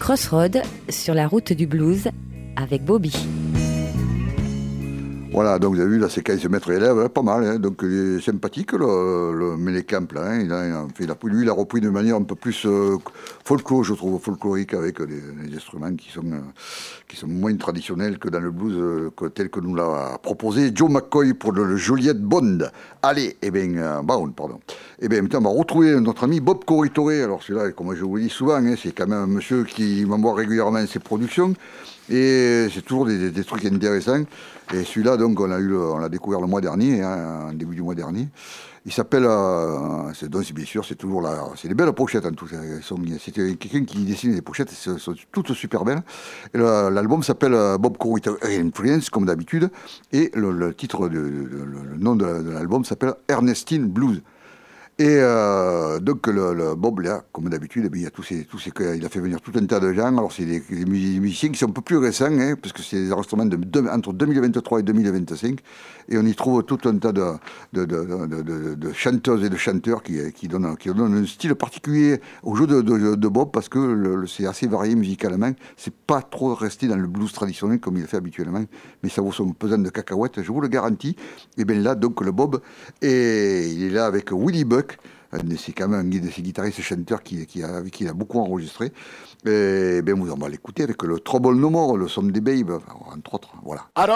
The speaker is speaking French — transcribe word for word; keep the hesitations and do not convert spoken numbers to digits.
Crossroad sur la route du blues avec Bobby. Voilà, donc vous avez vu la séquence maître-élève, hein, pas mal, hein, donc il est sympathique le, le Mellencamp là, hein, il a, il a fait, il a, lui il a repris de manière un peu plus euh, folklore, je trouve, folklorique avec des, des instruments qui sont, euh, qui sont moins traditionnels que dans le blues euh, que, tel que nous l'a proposé Joe McCoy pour le, le Joliette Bond. Allez, eh bien, euh, Baron, pardon. Eh bien, maintenant, on va retrouver notre ami Bob Corritore. Alors celui-là, comme je vous le dis souvent, hein, c'est quand même un monsieur qui m'envoie régulièrement ses productions. Et c'est toujours des, des, des trucs intéressants. Et celui-là, donc, on l'a eu, on l'a découvert le mois dernier, hein, en début du mois dernier. Il s'appelle, euh, c'est, donc, c'est bien sûr, c'est toujours là, c'est des belles pochettes en tout cas. C'était quelqu'un qui dessine des pochettes, elles sont toutes super belles. Et le, l'album s'appelle Bob Corritore Influence, comme d'habitude. Et le, le titre, de, de, de, le nom de, de l'album s'appelle Ernestine Blues. Et euh, donc le, le Bob là, comme d'habitude, il y a tous ces, tous ces, il a fait venir tout un tas de gens. Alors c'est des, des musiciens qui sont un peu plus récents, hein, parce que c'est des enregistrements de, de, entre deux mille vingt-trois et deux mille vingt-cinq, et on y trouve tout un tas de, de, de, de, de, de chanteuses et de chanteurs qui, qui, donnent, qui donnent un style particulier au jeu de, de, de Bob, parce que le, c'est assez varié musicalement. C'est pas trop resté dans le blues traditionnel comme il le fait habituellement, mais ça vaut son pesant de cacahuètes, je vous le garantis. Et bien là, donc le Bob, et il est là avec Willie Buck. C'est quand même un de ces guitaristes et chanteurs qui, qui a, avec qui il a beaucoup enregistré. Et bien, on va l'écouter avec le Trouble No More, le son des Babes, entre autres. Voilà.